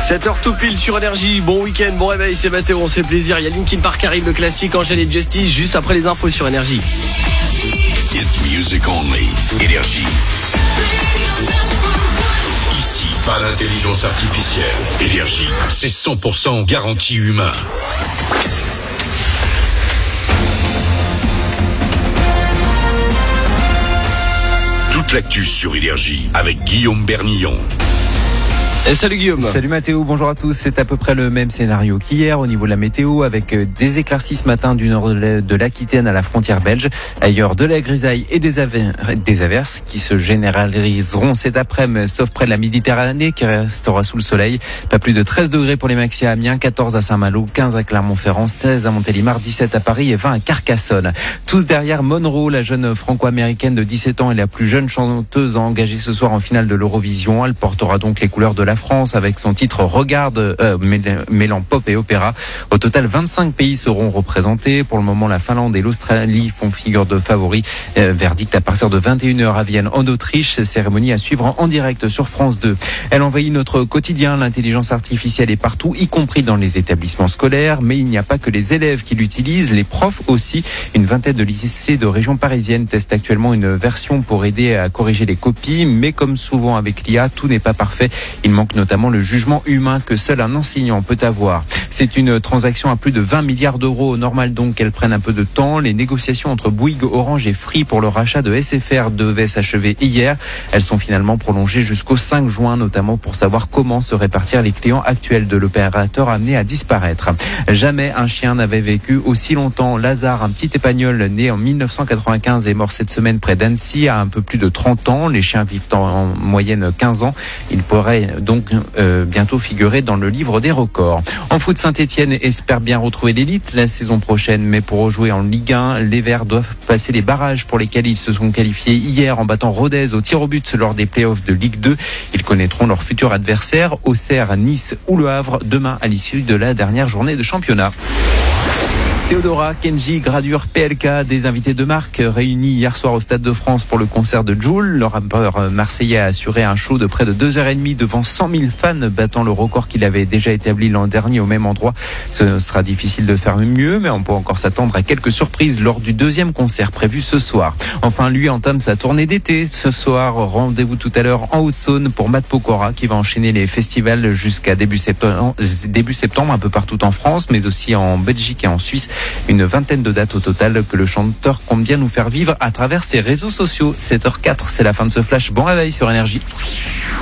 7h tout pile sur Énergie. Bon week-end, bon réveil, c'est Mathéo, on se fait plaisir. Il y a Linkin Park qui arrive, le classique Angèle et Justice, juste après les infos sur Énergie. It's music only. Énergie. Ici, pas d'intelligence artificielle. Énergie, c'est 100% garantie humain. Toute l'actu sur Énergie avec Guillaume Bernillon. Et salut Guillaume. Salut Mathéo, bonjour à tous. C'est à peu près le même scénario qu'hier au niveau de la météo, avec des éclaircies ce matin du nord de l'Aquitaine à la frontière belge. Ailleurs, de la grisaille et des averses qui se généraliseront cet après-midi, sauf près de la Méditerranée qui restera sous le soleil. Pas plus de 13 degrés pour les maxi à Amiens, 14 à Saint-Malo, 15 à Clermont-Ferrand, 16 à Montélimar, 17 à Paris et 20 à Carcassonne. Tous derrière Monroe, la jeune franco-américaine de 17 ans et la plus jeune chanteuse engagée ce soir en finale de l'Eurovision. Elle portera donc les couleurs de la France avec son titre Regarde, mêlant pop et opéra. Au total, 25 pays seront représentés. Pour le moment, la Finlande et l'Australie font figure de favoris. Verdict à partir de 21h à Vienne en Autriche. Cérémonie à suivre en direct sur France 2. Elle envahit notre quotidien. L'intelligence artificielle est partout, y compris dans les établissements scolaires. Mais il n'y a pas que les élèves qui l'utilisent, les profs aussi. Une vingtaine de lycées de région parisienne testent actuellement une version pour aider à corriger les copies. Mais comme souvent avec l'IA, tout n'est pas parfait. Il manque notamment le jugement humain que seul un enseignant peut avoir. C'est une transaction à plus de 20 milliards d'euros. Normal donc qu'elle prenne un peu de temps. Les négociations entre Bouygues, Orange et Free pour le rachat de SFR devaient s'achever hier. Elles sont finalement prolongées jusqu'au 5 juin, notamment pour savoir comment se répartir les clients actuels de l'opérateur amené à disparaître. Jamais un chien n'avait vécu aussi longtemps. Lazare, un petit épagnol né en 1995, est mort cette semaine près d'Annecy à un peu plus de 30 ans. Les chiens vivent en moyenne 15 ans. Il pourrait donc bientôt figurer dans le livre des records. En foot, Saint-Etienne espère bien retrouver l'élite la saison prochaine, mais pour rejouer en Ligue 1, les Verts doivent passer les barrages pour lesquels ils se sont qualifiés hier en battant Rodez au tir au but lors des playoffs de Ligue 2. Ils connaîtront leur futur adversaire, Auxerre, Nice ou Le Havre, demain à l'issue de la dernière journée de championnat. Théodora, Kenji, Gradure, PLK, des invités de marque réunis hier soir au Stade de France pour le concert de Jul. Le rappeur marseillais a assuré un show de près de 2h30 devant 100 000 fans, battant le record qu'il avait déjà établi l'an dernier au même endroit. Ce sera difficile de faire mieux, mais on peut encore s'attendre à quelques surprises lors du deuxième concert prévu ce soir. Enfin, lui entame sa tournée d'été. Ce soir, rendez-vous tout à l'heure en Haute-Saône pour Matt Pokora qui va enchaîner les festivals jusqu'à début septembre un peu partout en France, mais aussi en Belgique et en Suisse. Une vingtaine de dates au total que le chanteur compte bien nous faire vivre à travers ses réseaux sociaux. 7h04, c'est la fin de ce flash. Bon réveil sur Énergie.